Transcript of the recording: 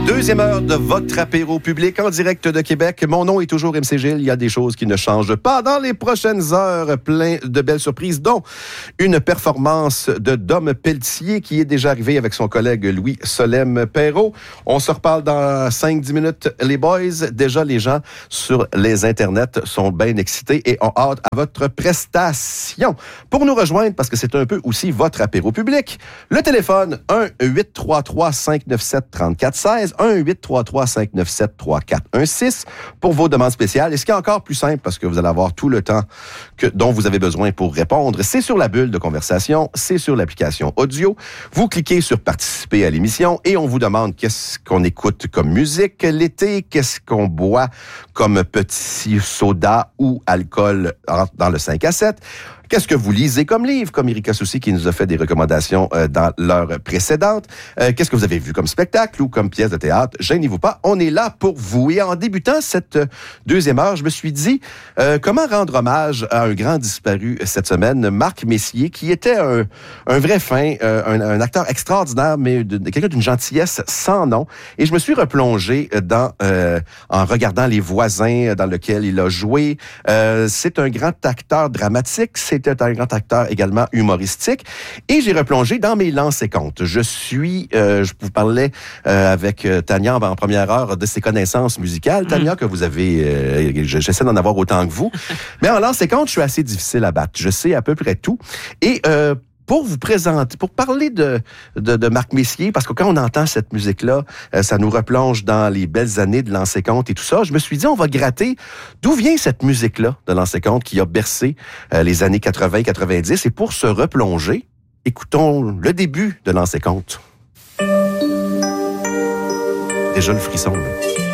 Deuxième heure de votre apéro public en direct de Québec. Mon nom est toujours MC Gilles. Il y a des choses qui ne changent pas dans les prochaines heures. Plein de belles surprises, dont une performance de Dom Pelletier qui est déjà arrivé avec son collègue Louis Solem-Perrault. On se reparle dans 5-10 minutes, les boys. Déjà, les gens sur les internets sont bien excités et ont hâte à votre prestation. Pour nous rejoindre, parce que c'est un peu aussi votre apéro public, le téléphone 1-833-597-3416, 1-833-597-3416 pour vos demandes spéciales. Et ce qui est encore plus simple, parce que vous allez avoir tout le temps dont vous avez besoin pour répondre, c'est sur la bulle de conversation, c'est sur l'application audio. Vous cliquez sur participer à l'émission et on vous demande qu'est-ce qu'on écoute comme musique l'été, qu'est-ce qu'on boit comme petit soda ou alcool dans le 5 à 7. Qu'est-ce que vous lisez comme livre, comme Erika Soucy qui nous a fait des recommandations dans l'heure précédente. Qu'est-ce que vous avez vu comme spectacle ou comme pièce de théâtre? Gênez-vous pas, on est là pour vous. Et en débutant cette deuxième heure, je me suis dit, comment rendre hommage à un grand disparu cette semaine, Marc Messier, qui était un vrai fin, un acteur extraordinaire, mais quelqu'un d'une gentillesse sans nom. Et je me suis replongé en regardant Les Voisins, dans lequel il a joué. C'est un grand acteur dramatique, c'était un grand acteur également humoristique. Et j'ai replongé dans mes lances et comptes. Je vous parlais avec Tania en première heure de ses connaissances musicales. Tania, que vous avez, j'essaie d'en avoir autant que vous. Mais en lances et comptes, je suis assez difficile à battre. Je sais à peu près tout. Et pour vous présenter, pour parler de Marc Messier, parce que quand on entend cette musique-là, ça nous replonge dans les belles années de Lancé Compte et tout ça. Je me suis dit, on va gratter d'où vient cette musique-là de Lancé Compte qui a bercé les années 80-90. Et pour se replonger, écoutons le début de Lancé Compte. Déjà le frisson, là.